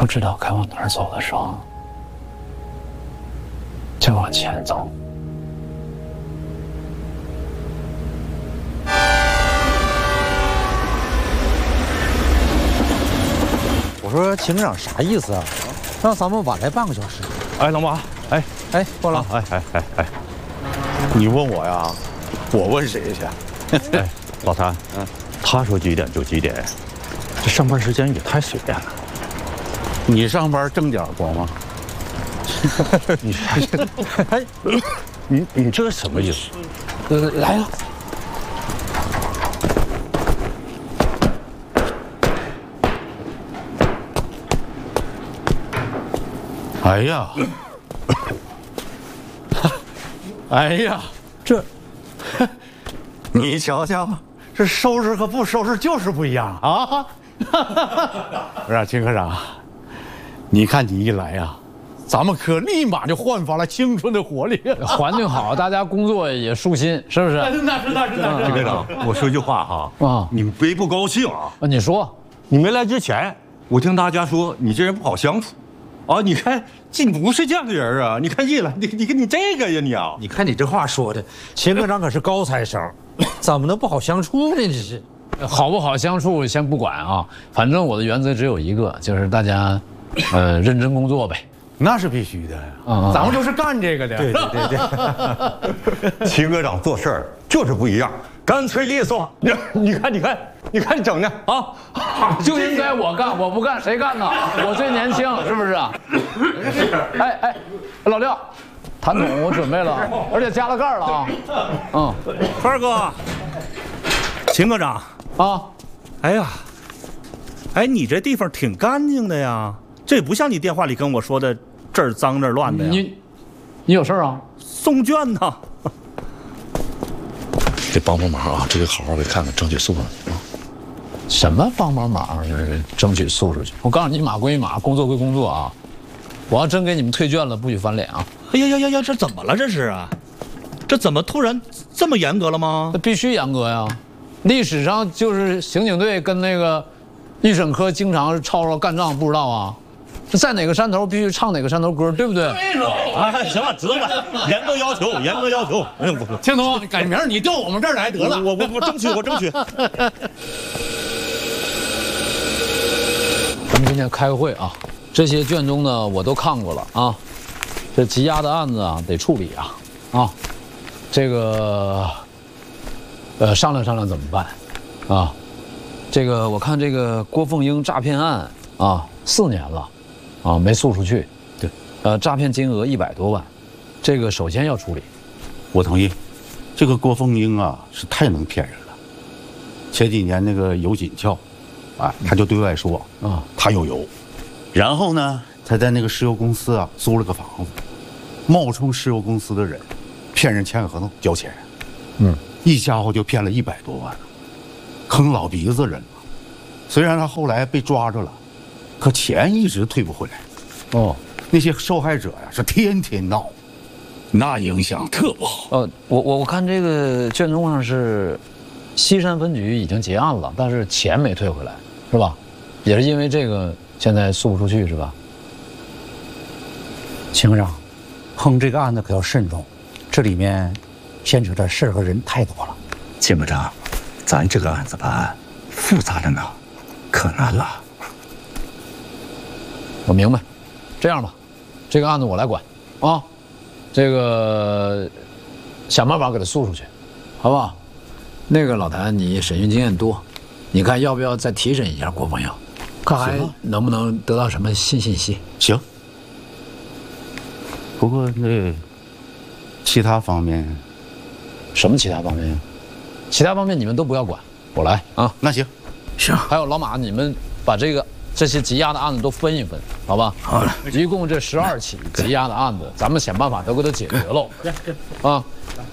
不知道该往哪儿走的时候，就往前走。 我说秦科长啥意思啊？让咱们晚来半个小时。 哎，老马，哎， 过来， 你问我呀？我问谁去？哎，老谭，他说几点就几点，这上班时间也太随便了。你上班正点过吗？你这什么意思？ 来了。 哎呀，哎呀，这，你瞧瞧，这收拾和不收拾就是不一样啊！不是，秦科长，你看你一来呀，咱们可立马就焕发了青春的活力。 环境好，大家工作也舒心，是不是？ 那是。 秦科长，我说句话哈，你们别不高兴啊！ 你说， 你没来之前，我听大家说你这人不好相处。啊，你看这不是这样的人啊！你看一来，你这个呀你啊！ 你看你这话说的，秦科长可是高材生，怎么能不好相处呢？这是， 好不好相处先不管啊，反正我的原则只有一个，就是大家，认真工作呗。 那是必须的，咱们就是干这个的。 对。秦科长做事儿就是不一样，干脆利索。你看你整的啊， 就应该我干，我不干谁干呢？我最年轻，是不是啊？哎，老六，痰桶我准备了，而且加了盖了啊。 川哥，秦科长啊， 哎，你这地方挺干净的呀，这不像你电话里跟我说的这儿脏这儿乱的呀。 你有事啊？ 送卷呢。 得帮忙啊！这个好好给看看，争取送上去啊！ 什么帮忙？争取送出去？我告诉你，马归马，工作归工作啊！我要真给你们退卷了，不许翻脸啊！ 哎呀，这怎么了？这是啊？这怎么突然这么严格了吗？ 那必须严格呀！历史上就是刑警队跟那个预审科经常吵干仗，不知道啊？在哪个山头必须唱哪个山头歌，对不对？ 对了，哎，行了，知道了，严格要求。哎呦， 青铜，改明儿你调我们这儿来得了。 我争取。 咱们今天开个会啊，这些卷宗呢我都看过了啊，这积压的案子啊得处理啊，这个商量怎么办啊？这个我看这个郭凤英诈骗案啊4年了。没诉出去，对，诈骗金额100多万，这个首先要处理。 我同意，这个郭凤英啊是太能骗人了。前几年那个尤锦俏，他就对外说他有油，然后呢，他在那个石油公司租了个房子，冒充石油公司的人，骗人签个合同交钱，一家伙就骗了100多万，坑老鼻子人了。虽然他后来被抓着了。可钱一直退不回来，那些受害者呀是天天闹，那影响特不好。 我看这个卷宗上是，西山分局已经结案了，但是钱没退回来，是吧？也是因为这个现在诉不出去，是吧？ 秦科长，碰这个案子可要慎重，这里面牵扯的事和人太多了。 秦科长，咱这个案子办案复杂着呢，可难了。 我明白，这样吧，这个案子我来管啊，这个想办法给他诉出去，好不好？那个老谭，你审讯经验多，你看要不要再提审一下郭凤英，看还能不能得到什么新信息？ 行。不过那其他方面， 什么其他方面呀？其他方面你们都不要管，我来啊。 那行， 行。还有老马，你们把这些积压的案子都分一分，好吧？好了，一共这12起积压的案子，咱们想办法都给它解决喽。啊，